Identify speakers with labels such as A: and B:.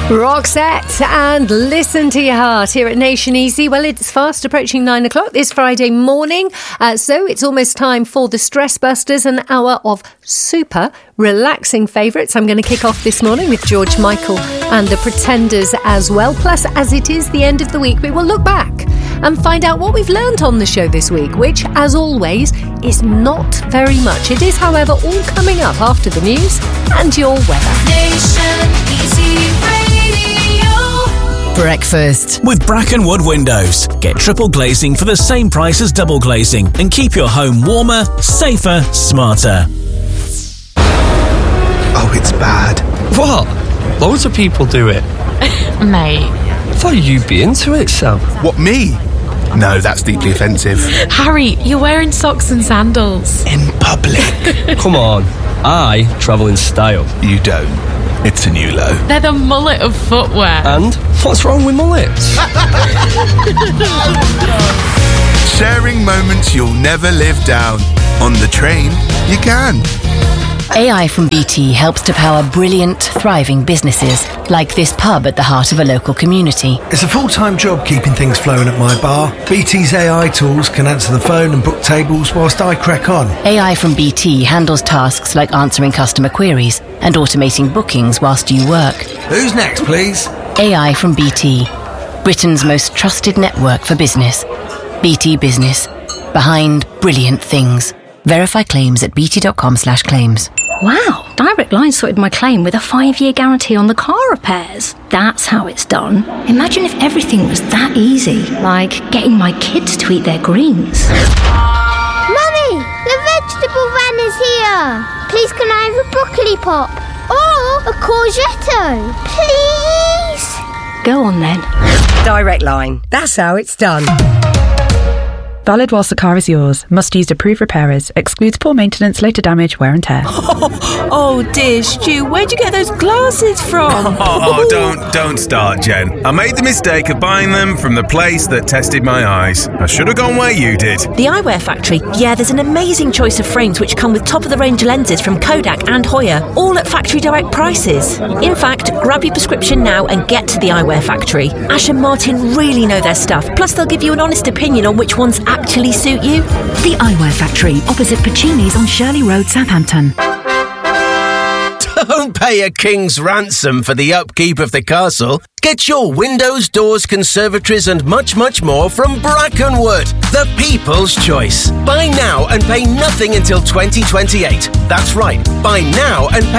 A: Roxette and Listen to Your Heart here at Nation Easy. Well, it's fast approaching 9 o'clock this Friday morning, so it's almost time for the Stress Busters, an hour of super relaxing favourites. I'm going to kick off this morning with George Michael and the Pretenders as well. Plus, as it is the end of the week, we will look back and find out what we've learned on the show this week, which, as always, is not very much. It is, however, all coming up after the news and your weather.
B: Nation Easy Radio.
C: Breakfast with Brackenwood Windows. Get triple glazing for the same price as double glazing and keep your home warmer, safer, smarter.
D: Oh, it's bad.
E: What? Loads of people do it.
F: Mate.
E: I thought you'd be into it, Sam.
D: What, me? No, that's deeply offensive.
F: Harry, you're wearing socks and sandals.
D: In public.
E: Come on. I travel in style.
D: You don't. It's a new low.
F: They're the mullet of footwear.
E: And what's wrong with mullets?
D: Sharing moments you'll never live down. On the train, you can.
G: AI from BT helps to power brilliant, thriving businesses, like this pub at the heart of a local community.
H: It's a full-time job keeping things flowing at my bar. BT's AI tools can answer the phone and book tables whilst I crack on.
G: AI from BT handles tasks like answering customer queries and automating bookings whilst you work.
H: Who's next, please?
G: AI from BT, Britain's most trusted network for business. BT Business, behind brilliant things. Verify claims at bt.com/claims.
I: Wow, Direct Line sorted my claim with a 5-year guarantee on the car repairs. That's how it's done. Imagine if everything was that easy, like getting my kids to eat their greens.
J: Mummy, the vegetable van is here. Please can I have a broccoli pop? Or a courgette? Please?
I: Go on then.
K: Direct Line. That's how it's done.
L: Valid whilst the car is yours. Must use approved repairers. Excludes poor maintenance, later damage, wear and tear.
M: Oh dear, Stu, where'd you get those glasses from?
N: Don't start, Jen. I made the mistake of buying them from the place that tested my eyes. I should have gone where you did.
M: The Eyewear Factory. Yeah, there's an amazing choice of frames which come with top-of-the-range lenses from Kodak and Hoya, all at factory direct prices. In fact, grab your prescription now and get to the Eyewear Factory. Ash and Martin really know their stuff. Plus, they'll give you an honest opinion on which ones actually suit you.
O: The Eyewear Factory, opposite Puccini's on Shirley Road, Southampton.
P: Don't pay a king's ransom for the upkeep of the castle. Get your windows, doors, conservatories and much, much more from Brackenwood, the people's choice. Buy now and pay nothing until 2028. That's right, buy now and pay